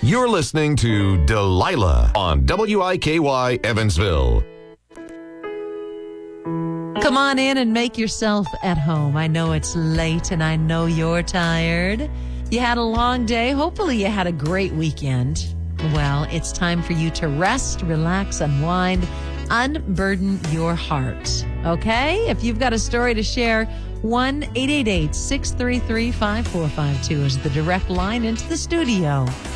You're listening to Delilah on WIKY Evansville. Come on in and make yourself at home. I know it's late and I know you're tired. You had a long day. Hopefully you had a great weekend. Well, it's time for you to rest, relax, unwind, unburden your heart. Okay? If you've got a story to share, 1-888-633-5452 is the direct line into the studio.